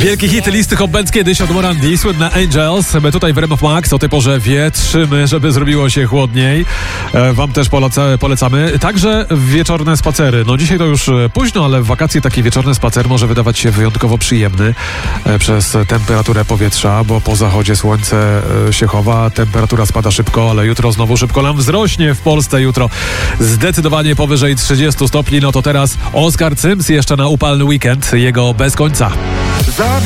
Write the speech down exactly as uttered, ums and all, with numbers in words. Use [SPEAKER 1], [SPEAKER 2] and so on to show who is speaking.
[SPEAKER 1] Wielki hit listy Hot Bands kiedyś od Morandi, słynne Angels. My tutaj w R M F Max o tej porze wietrzymy, żeby zrobiło się chłodniej. E, wam też poleca, polecamy. Także wieczorne spacery. No dzisiaj to już późno, ale w wakacje taki wieczorny spacer może wydawać się wyjątkowo przyjemny e, przez temperaturę powietrza, bo po zachodzie słońce e, się chowa, temperatura spada szybko, ale jutro znowu szybko nam wzrośnie w Polsce. Jutro zdecydowanie powyżej trzydziestu stopni. No to teraz Oskar Cyms jeszcze na upalny weekend. Jego bez końca.